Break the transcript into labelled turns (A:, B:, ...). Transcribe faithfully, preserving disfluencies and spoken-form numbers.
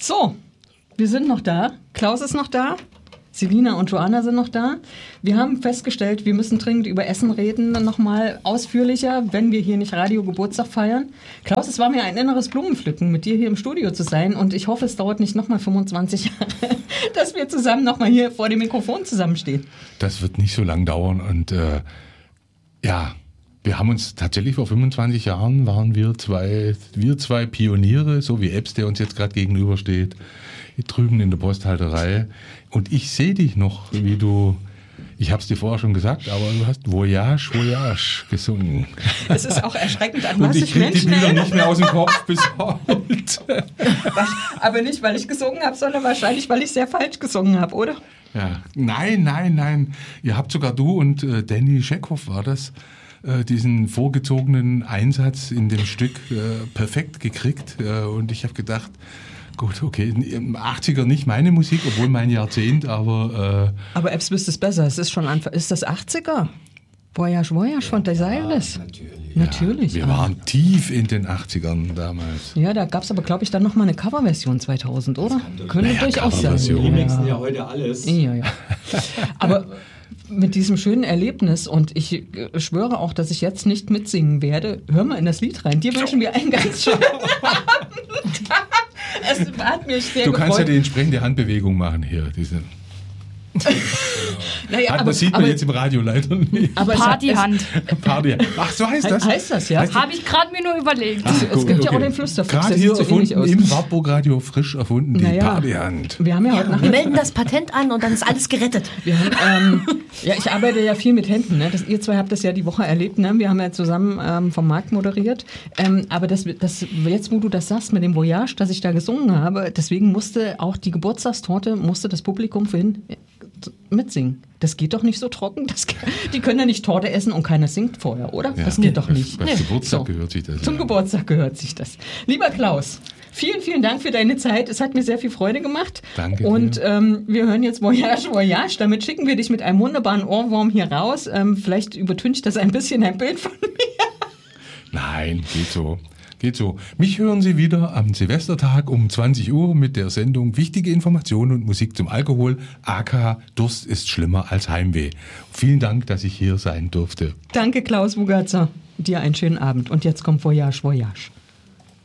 A: So, wir sind noch da. Klaus ist noch da. Selina und Joanna sind noch da. Wir haben festgestellt, wir müssen dringend über Essen reden, nochmal ausführlicher, wenn wir hier nicht Radio-Geburtstag feiern. Klaus, es war mir ein inneres Blumenpflücken, mit dir hier im Studio zu sein und ich hoffe, es dauert nicht nochmal fünfundzwanzig Jahre, dass wir zusammen nochmal hier vor dem Mikrofon zusammenstehen.
B: Das wird nicht so lang dauern und äh, ja, wir haben uns tatsächlich vor fünfundzwanzig Jahren, waren wir zwei, wir zwei Pioniere, so wie Epps, der uns jetzt gerade gegenübersteht, hier drüben in der Posthalterei. Und ich sehe dich noch, wie du, ich habe es dir vorher schon gesagt, aber du hast Voyage, Voyage gesungen.
A: Es ist auch erschreckend, an
B: und
A: was
B: ich
A: sich
B: krieg
A: Menschen
B: die Bilder
A: erinnern.
B: nicht mehr aus dem Kopf bis heute.
A: Aber nicht, weil ich gesungen habe, sondern wahrscheinlich, weil ich sehr falsch gesungen habe, oder?
B: Ja, nein, nein, nein. Ihr habt sogar du und äh, Danny Scheckhoff war das, äh, diesen vorgezogenen Einsatz in dem Stück äh, perfekt gekriegt. Äh, und ich habe gedacht, gut, okay, im achtziger nicht meine Musik, obwohl mein Jahrzehnt, aber... Äh,
A: aber Epps wüsste es besser, es ist schon Anfang, ist das achtziger? Voyage, Voyage von Desireless.
C: Ja, natürlich.
A: Natürlich.
B: wir
A: ah.
B: waren tief in den achtzigern damals.
A: Ja, da gab es aber, glaube ich, dann nochmal eine Coverversion zweitausend, oder? Könnte
B: Ja,
A: durchaus sein.
B: Coverversion.
C: Wir remixen
A: Ja.
C: ja heute alles.
A: Ja, ja. Aber mit diesem schönen Erlebnis, und ich äh, schwöre auch, dass ich jetzt nicht mitsingen werde, hör mal in das Lied rein. Dir wünschen wir einen ganz schönen Abend. Es hat mich sehr
B: Du
A: gefreut.
B: kannst ja die entsprechende Handbewegung machen hier. Diese.
A: Naja,
B: Hat,
A: aber,
B: das sieht man
A: aber,
B: jetzt im Radio leider nicht.
A: aber es hat-
D: Partyhand.
B: Party. Ach, so heißt das?
A: Heißt das, ja?
D: Habe ich gerade mir nur überlegt.
A: Es, es gibt ja auch den Flüsterfuchs,
B: Gerade
A: der
B: hier
A: sieht so ähnlich
B: erfunden,
A: aus.
B: im Wartburg-Radio frisch erfunden, die
A: Naja.
B: Partyhand.
A: Wir haben ja heute
E: Wir
A: Nachmittag...
E: melden das Patent an und dann ist alles gerettet.
A: Wir haben, ähm, ja, ich arbeite ja viel mit Händen. Ne? Das, ihr zwei habt das ja die Woche erlebt. Ne? Wir haben ja zusammen ähm, vom Markt moderiert. Ähm, aber das, das, jetzt, wo du das sagst mit dem Voyage, dass ich da gesungen habe, deswegen musste auch die Geburtstagstorte, musste das Publikum vorhin mitsingen. Das geht doch nicht so trocken. Das, die können ja nicht Torte essen und keiner singt vorher, oder?
B: Ja,
A: das geht doch nicht.
B: Bei
A: Nee.
B: Geburtstag
A: So.
B: gehört sich das.
A: Zum
B: ja.
A: Geburtstag gehört sich das. Lieber Klaus, vielen, vielen Dank für deine Zeit. Es hat mir sehr viel Freude gemacht.
B: Danke
A: Und
B: dir.
A: ähm, wir hören jetzt Voyage, Voyage. Damit schicken wir dich mit einem wunderbaren Ohrwurm hier raus. Ähm, vielleicht übertüncht das ein bisschen ein Bild von mir.
B: Nein, geht so. Geht so. Mich hören Sie wieder am Silvestertag um zwanzig Uhr mit der Sendung Wichtige Informationen und Musik zum Alkohol, aka Durst ist schlimmer als Heimweh. Vielen Dank, dass ich hier sein durfte.
A: Danke, Klaus Wugatzer. Dir einen schönen Abend. Und jetzt kommt Voyage, Voyage.